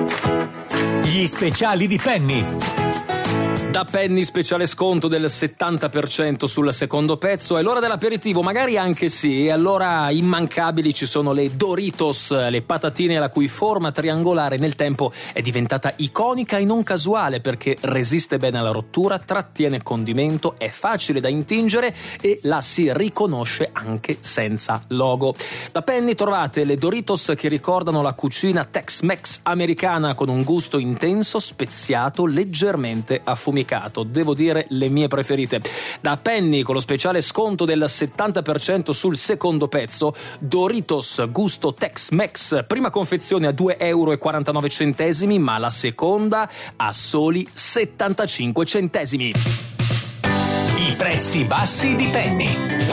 Gli speciali di Penny. Da Penny speciale sconto del 70% sul secondo pezzo. È l'ora dell'aperitivo, magari anche sì. E allora immancabili ci sono le Doritos, le patatine la cui forma triangolare nel tempo è diventata iconica e non casuale, perché resiste bene alla rottura, trattiene condimento, è facile da intingere e la si riconosce anche senza logo. Da Penny trovate le Doritos che ricordano la cucina Tex-Mex americana, con un gusto intenso, speziato, leggermente affumicato. Devo dire le mie preferite. Da Penny, con lo speciale sconto del 70% sul secondo pezzo, Doritos gusto Tex-Mex, prima confezione a €2,49, ma la seconda a soli 75 centesimi. I prezzi bassi di Penny.